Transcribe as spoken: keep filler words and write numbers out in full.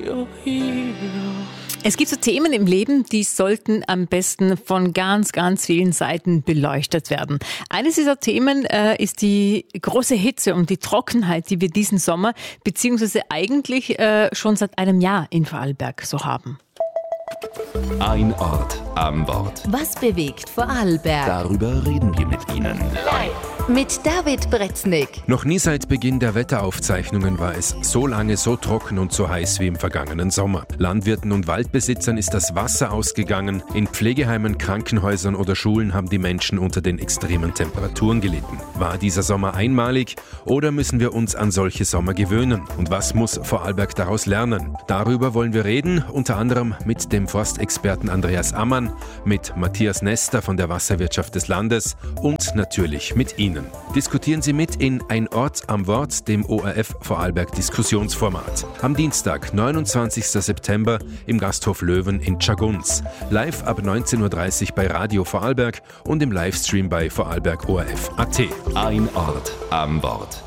your hero. Es gibt so Themen im Leben, die sollten am besten von ganz, ganz vielen Seiten beleuchtet werden. Eines dieser Themen äh, ist die große Hitze und die Trockenheit, die wir diesen Sommer beziehungsweise eigentlich äh, schon seit einem Jahr in Vorarlberg so haben. Ein Ort am Wort. Was bewegt Vorarlberg? Darüber reden wir mit Ihnen. Mit David Bretznik. Noch nie seit Beginn der Wetteraufzeichnungen war es so lange so trocken und so heiß wie im vergangenen Sommer. Landwirten und Waldbesitzern ist das Wasser ausgegangen. In Pflegeheimen, Krankenhäusern oder Schulen haben die Menschen unter den extremen Temperaturen gelitten. War dieser Sommer einmalig oder müssen wir uns an solche Sommer gewöhnen? Und was muss Vorarlberg daraus lernen? Darüber wollen wir reden, unter anderem mit dem Forstexperten Andreas Ammann, mit Matthias Nester von der Wasserwirtschaft des Landes und natürlich mit Ihnen. Diskutieren Sie mit in Ein Ort am Wort, dem O R F Vorarlberg Diskussionsformat. Am Dienstag, neunundzwanzigsten September im Gasthof Löwen in Tschagguns. Live ab neunzehn Uhr dreißig bei Radio Vorarlberg und im Livestream bei Vorarlberg O R F Punkt A T. Ein Ort am Wort.